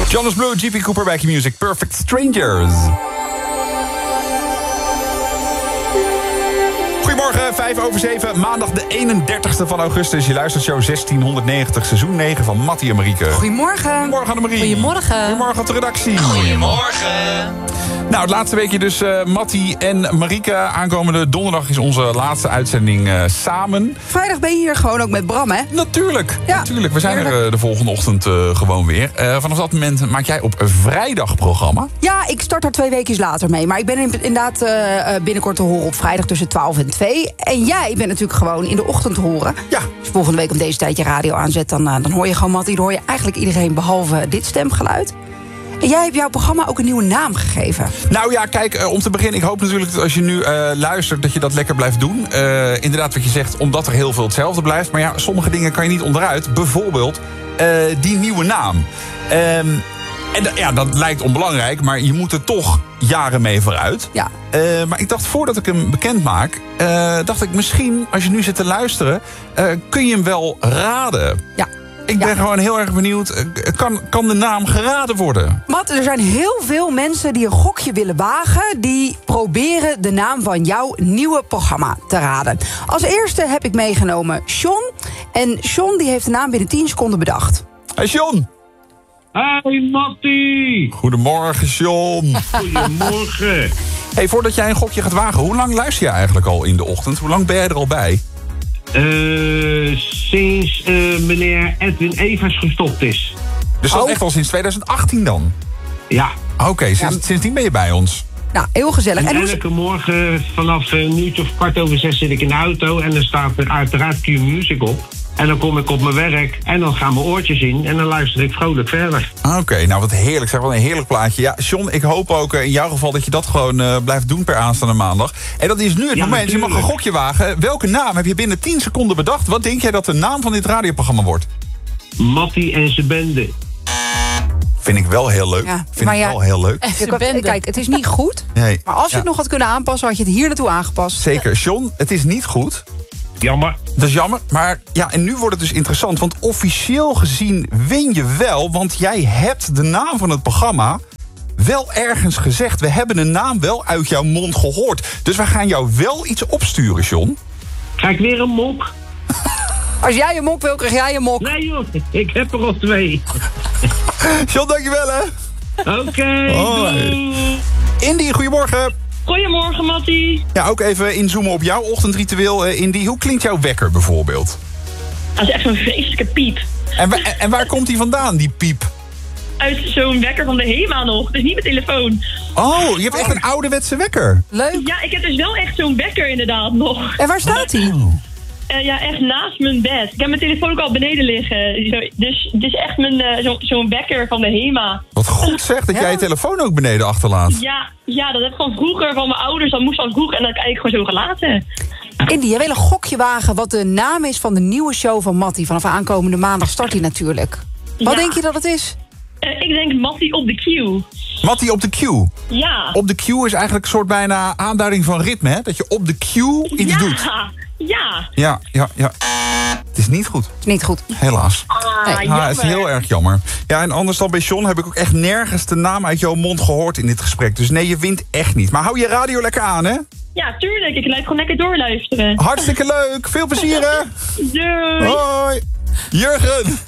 Jonas Blue, J.P. Cooper, Back Music, Perfect Strangers. Goedemorgen, 5:07, maandag de 31ste van augustus. Je luistert show 1690, seizoen 9 van Mattie en Marieke. Goedemorgen. Goedemorgen Annemarie. Goedemorgen. Goedemorgen op de redactie. Goedemorgen. Nou, het laatste weekje dus Mattie en Marieke. Aankomende donderdag is onze laatste uitzending samen. Vrijdag ben je hier gewoon ook met Bram, hè? Natuurlijk, Ja, natuurlijk. We zijn heerlijk. er de volgende ochtend gewoon weer. Vanaf dat moment maak jij op een vrijdag programma. Ja, ik start er 2 weken later mee. Maar ik ben inderdaad binnenkort te horen op vrijdag tussen 12 en 2. En jij bent natuurlijk gewoon in de ochtend te horen. Ja. Als je volgende week om deze tijd je radio aanzet, dan hoor je gewoon Mattie. Dan hoor je eigenlijk iedereen behalve dit stemgeluid. En jij hebt jouw programma ook een nieuwe naam gegeven. Nou ja, kijk, om te beginnen, ik hoop natuurlijk dat als je nu luistert, dat je dat lekker blijft doen. Inderdaad, wat je zegt, omdat er heel veel hetzelfde blijft. Maar ja, sommige dingen kan je niet onderuit. Bijvoorbeeld die nieuwe naam. Dat lijkt onbelangrijk, maar je moet er toch jaren mee vooruit. Ja. Maar ik dacht, voordat ik hem bekend maak, dacht ik misschien, als je nu zit te luisteren, kun je hem wel raden. Ja. Ik ben gewoon heel erg benieuwd, kan de naam geraden worden? Matt, er zijn heel veel mensen die een gokje willen wagen. Die proberen de naam van jouw nieuwe programma te raden. Als eerste heb ik meegenomen John. En John die heeft de naam binnen 10 seconden bedacht. Hey John! Hey Mattie! Goedemorgen John! Goedemorgen. Hey, voordat jij een gokje gaat wagen, hoe lang luister je eigenlijk al in de ochtend? Hoe lang ben jij er al bij? Sinds meneer Edwin Evers gestopt is. Dus dat is echt al sinds 2018 dan? Ja. Oké, sindsdien ben je bij ons. Nou, heel gezellig. En hoe- elke morgen vanaf een uurtje of 5:15 zit ik in de auto. En dan staat er uiteraard Q-Music op. En dan kom ik op mijn werk en dan gaan mijn oortjes in. En dan luister ik vrolijk verder. Oké, nou wat heerlijk. Zeg, wat een heerlijk plaatje. Ja, John, ik hoop ook in jouw geval dat je dat gewoon blijft doen per aanstaande maandag. En dat is nu het Ja, moment. Je mag een natuurlijk. gokje wagen. Welke naam heb je binnen 10 seconden bedacht? Wat denk jij dat de naam van dit radioprogramma wordt? Mattie en zijn bende. Vind ik wel heel leuk. Ja, Vind maar ik ja, wel heel leuk. Kijk, het is niet goed. Nee. Maar als je Ja, het nog had kunnen aanpassen, had je het hier naartoe aangepast. zeker. John, het is niet goed. Jammer. Dat is jammer, maar ja, en nu wordt het dus interessant. Want officieel gezien win je wel, want jij hebt de naam van het programma wel ergens gezegd. We hebben de naam wel uit jouw mond gehoord. Dus wij gaan jou wel iets opsturen, John. Ga ik weer een mok? Als jij een mok wil, krijg jij een mok. Nee joh, ik heb er al 2. John, dankjewel hè. Oké, Hoi. doei. Indy, goedemorgen. Goedemorgen, Mattie. Ja, ook even inzoomen op jouw ochtendritueel, Indy. Hoe klinkt jouw wekker bijvoorbeeld? Dat is echt zo'n vreselijke piep. En waar komt die vandaan, die piep? Uit zo'n wekker van de HEMA nog, dus niet mijn telefoon. Oh, je hebt echt een ouderwetse wekker. Leuk. Ja, ik heb dus wel echt zo'n wekker inderdaad nog. En waar staat hij? Ja, echt naast mijn bed. Ik heb mijn telefoon ook al beneden liggen. Dus het is echt zo'n wekker van de HEMA. Wat goed zeg dat Ja. jij je telefoon ook beneden achterlaat. Ja, dat heb ik van vroeger van mijn ouders. Dat moest dan vroeg en dat heb ik eigenlijk gewoon zo gelaten. Indy, jij wil een gokje wagen wat de naam is van de nieuwe show van Mattie. Vanaf aankomende maandag start hij natuurlijk. Wat Ja. denk je dat het is? Ik denk Mattie op de Q. Mattie op de cue. Ja. Op de cue is eigenlijk een soort bijna aanduiding van ritme, hè? Dat je op de cue iets doet. Ja. Ja. Het is niet goed, Is niet goed. helaas. Jammer. Het is heel erg jammer. Ja, en anders dan bij John heb ik ook echt nergens de naam uit jouw mond gehoord in dit gesprek. Dus nee, je wint echt niet. Maar hou je radio lekker aan, hè? Ja, tuurlijk. Ik blijf gewoon lekker doorluisteren. Hartstikke leuk. Veel plezier, hè? Doei. Hoi. Jurgen.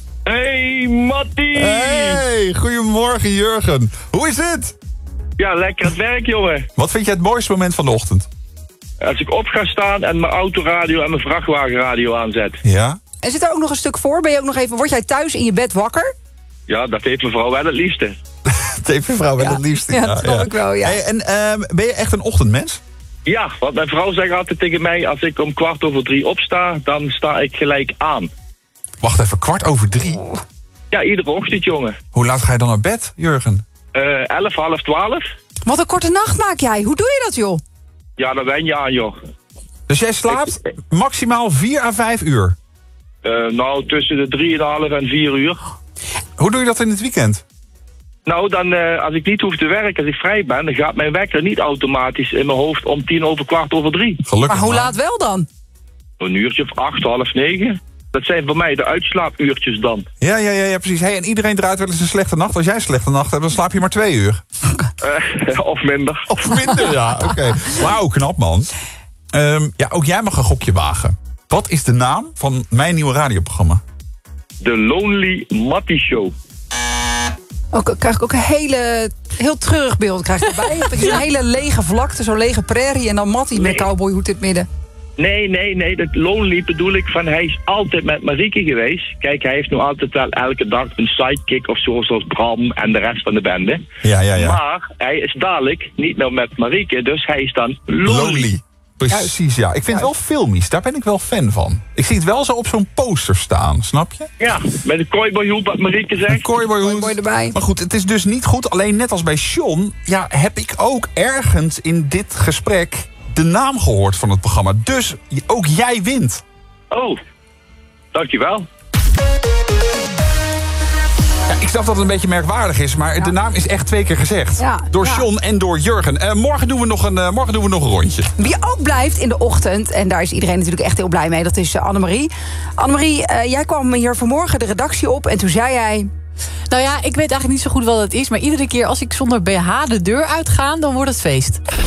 Hey Mattie! Hey, goedemorgen Jurgen. Hoe is het? Ja, lekker aan het werk, jongen. Wat vind jij het mooiste moment van de ochtend? Als ik op ga staan en mijn autoradio en mijn vrachtwagenradio aanzet. Ja? En zit er ook nog een stuk voor? Ben je ook nog even, word jij thuis in je bed wakker? Ja, dat heeft mijn vrouw wel het liefste. TV-vrouw met het liefste. Ja, dat snap ik wel, ja. Hey, en ben je echt een ochtendmens? Ja, want mijn vrouw zegt altijd tegen mij, als ik om 2:15 opsta, dan sta ik gelijk aan. Wacht even, 2:15. Ja, iedere ochtend, jongen. Hoe laat ga je dan naar bed, Jurgen? 11, half 12. Wat een korte nacht maak jij. Hoe doe je dat, joh? Ja, dan wen je aan, joh. Dus jij slaapt maximaal 4 à 5 uur? Nou, tussen de 3,5 en 4 uur. Hoe doe je dat in het weekend? Nou, dan als ik niet hoef te werken, als ik vrij ben, dan gaat mijn wekker niet automatisch in mijn hoofd om 3:10. Gelukkig Maar hoe laat wel dan? Een uurtje of 8, half 9. Dat zijn voor mij de uitslaapuurtjes dan. Ja, precies. Hey, en iedereen draait wel eens een slechte nacht. Als jij een slechte nacht hebt, dan slaap je maar 2 uur. Of minder. Of minder, ja. Oké. Wauw, knap man. Ook jij mag een gokje wagen. Wat is de naam van mijn nieuwe radioprogramma? De Lonely Matty Show. Krijg ik ook een heel treurig beeld krijg ik erbij. Heb ik zo'n hele lege vlakte, zo'n lege prairie en dan Matty met een cowboyhoed in het midden. Nee. Dat Lonely bedoel ik van hij is altijd met Marieke geweest. Kijk, hij heeft nu altijd wel elke dag een sidekick of zo, zoals Bram en de rest van de bende. Ja. Maar hij is dadelijk niet meer met Marieke, dus hij is dan Lonely. Precies, ja. Ik vind het wel filmisch. Daar ben ik wel fan van. Ik zie het wel zo op zo'n poster staan, snap je? Ja, met een cowboyhoed, wat Marieke zegt. Een cowboyhoed erbij. Maar goed, het is dus niet goed. Alleen net als bij John, heb ik ook ergens in dit gesprek de naam gehoord van het programma. Dus ook jij wint. Oh, dankjewel. Ja, ik snap dat het een beetje merkwaardig is, maar de naam is echt 2 keer gezegd. Ja, door ja. John en door Jurgen. Morgen doen we nog een rondje. Wie ook blijft in de ochtend, en daar is iedereen natuurlijk echt heel blij mee, dat is Annemarie. Annemarie, jij kwam hier vanmorgen de redactie op en toen zei jij... Nou ja, ik weet eigenlijk niet zo goed wat het is, maar iedere keer als ik zonder BH de deur uitga, dan wordt het feest.